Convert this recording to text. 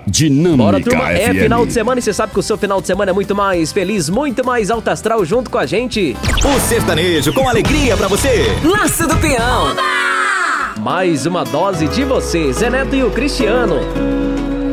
Bora, Dinâmica turma, é FM. final de semana e você sabe que o seu final de semana é muito mais feliz, muito mais alto astral junto com a gente. O sertanejo com alegria pra você. Laço do Peão. Mais uma dose de você, Zé Neto e o Cristiano.